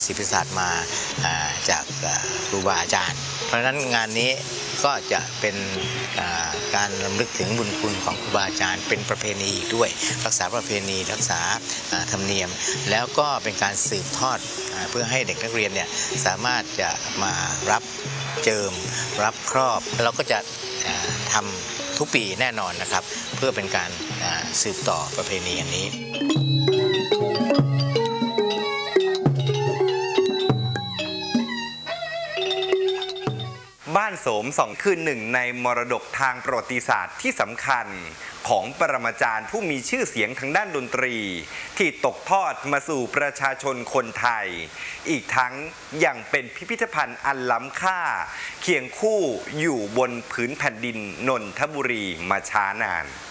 ศิลปศาสตร์มาจากครูบาอาจารย์เพราะฉะนั้นงานนี้ก็จะเป็นการรำลึกถึงบุญคุณของครูบาอาจารย์เป็นประเพณีด้วยรักษาประเพณีรักษาธรรมเนียมแล้วก็เป็นการสืบทอดเพื่อให้เด็กนักเรียนเนี่ยสามารถจะมารับเจิมรับครอบเราก็จะทำทุกปีแน่นอนนะครับเพื่อเป็นการสืบต่อประเพณีอย่างนี้บ้านโสม2คือหนึ่งในมรดกทางประวัติศาสตร์ที่สำคัญของปรมาจารย์ผู้มีชื่อเสียงทางด้านดนตรีที่ตกทอดมาสู่ประชาชนคนไทยอีกทั้งยังเป็นพิพิธภัณฑ์อันล้ำค่าเคียงคู่อยู่บนผืนแผ่นดินนนทบุรีมาช้านาน